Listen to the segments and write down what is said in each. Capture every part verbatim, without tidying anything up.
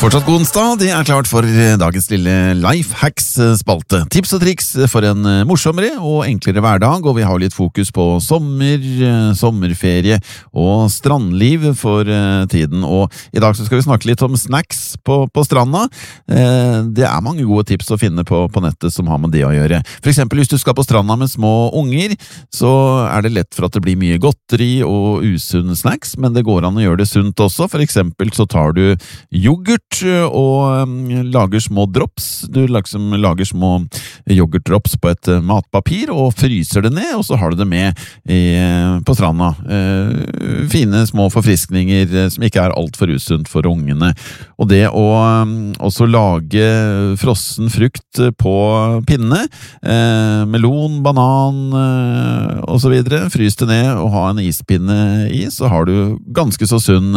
Fortsatt god onsdag, det er klart for dagens lille Lifehacks-spalte. Tips og triks for en morsommere og enklere hverdag, og vi har litt fokus på sommer, sommerferie og strandliv for tiden. Og i dag så skal vi snakke litt om snacks på, på stranda. Det er mange gode tips å finne på, på nettet som har med det å gjøre. For eksempel hvis du skal på stranda med små unger, så er det lett for at det blir mye godteri og usunn snacks, men det går an å gjøre det sunt også. For eksempel så tar du yoghurt og um, lager små drops. Du liksom lager små yoghurtdrops på et matpapir og fryser det ned, og så har du det med i, på stranda. Eh, fine små forfriskninger som ikke er alt for usunt for ungene. Og det å um, også lage frossen frukt på pinne, eh, melon, banan eh, og så videre, frys det ned og ha en ispinne i, så har du ganske så sunn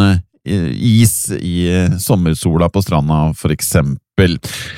is i sommersola på stranda, for eksempel.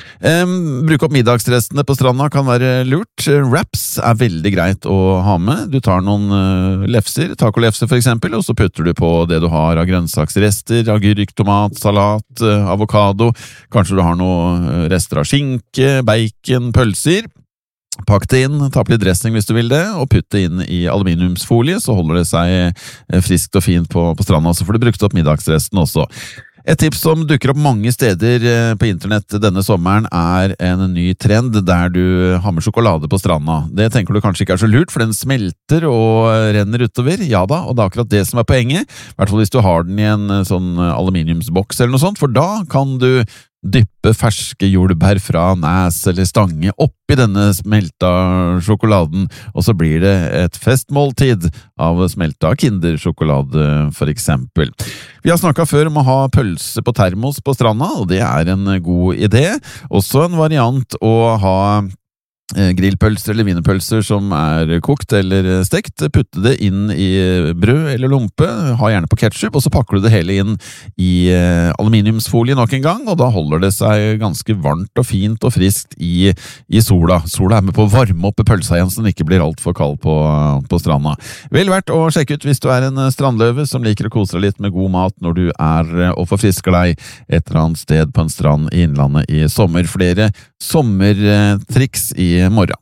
Um, bruk opp middagsrestene på stranda kan være lurt. Wraps er veldig greit å ha med. Du tar noen uh, lefser, tacolefser for eksempel, og så putter du på det du har av grønnsaksrester, agurk, tomat, salat, uh, avokado. Kanskje du har noen rester av skinke, bacon, pølser. Pakk det inn, ta på litt dressing hvis du vil det, og putt det inn i aluminiumsfolie, så holder det seg friskt og fint på, på stranda, så får du brukt opp middagsresten også. Et tips som dukker opp mange steder på internett denne sommeren er en ny trend der du har med sjokolade på stranda. Det tenker du kanskje ikke er så lurt, for den smelter og renner utover. Ja da, og det er akkurat det som er poenget, i hvert fall hvis du har den i en sånn aluminiumsboks eller noe sånt, for da kan du dyppe ferske jordbær fra næs eller stange oppi denne smelta sjokoladen, og så blir det et festmåltid av smelta kindersjokolade, for eksempel. Vi har snakket før om å ha pølse på termos på stranda, og det er en god idé. Også en variant å ha grillpølser eller wienerpølser som er kokt eller stekt, putte det inn i brød eller lompe, ha gjerne på ketchup, og så pakker du det hele inn i aluminiumsfolie nok en gang, og da holder det seg ganske varmt og fint og friskt i, i sola. Sola er med på å varme opp pølsa igjen, så den ikke blir alt for kald på, på stranda. Vel verdt å sjekke ut hvis du er en strandløve som liker å kose deg litt med god mat når du er og forfrisker deg et eller annet sted på en strand i innlandet i sommer. Flere sommertriks i morgen.